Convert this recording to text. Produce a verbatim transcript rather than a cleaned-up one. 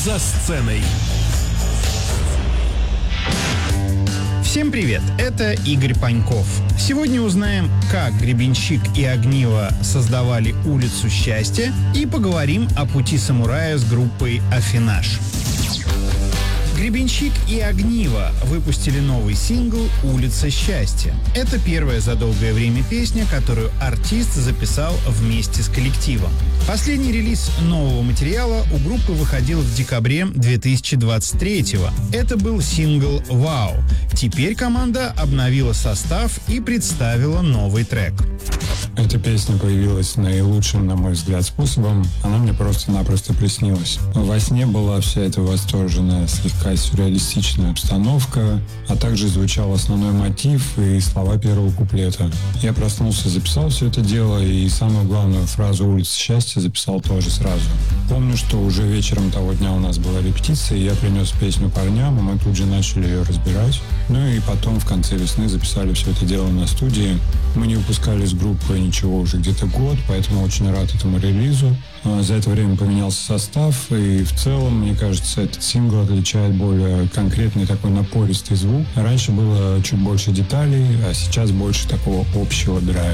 за сценой. Всем привет, это Игорь Паньков. Сегодня узнаем, как Гребенщик и Огниво создавали улицу счастья, и поговорим о пути самурая с группой Аффинаж. Гребенщик и Огниво выпустили новый сингл «Улица счастья». Это первая за долгое время песня, которую артист записал вместе с коллективом. Последний релиз нового материала у группы выходил в декабре две тысячи двадцать третьего. Это был сингл «Вау». Теперь команда обновила состав и представила новый трек. Эта песня появилась наилучшим, на мой взгляд, способом. Она мне просто-напросто приснилась. Во сне была вся эта восторженная, слегка сюрреалистичная обстановка, а также звучал основной мотив и слова первого куплета. Я проснулся, записал все это дело, и самую главную фразу «Улица счастья» записал тоже сразу. Помню, что уже вечером того дня у нас была репетиция, и я принес песню парням, и мы тут же начали ее разбирать. Ну и потом в конце весны записали все это дело на студии. Мы не выпускали с группой ничего уже где-то год, поэтому очень рад этому релизу. За это время поменялся состав, и в целом, мне кажется, этот сингл отличает более конкретный такой напористый звук. Раньше было чуть больше деталей, а сейчас больше такого общего драйва.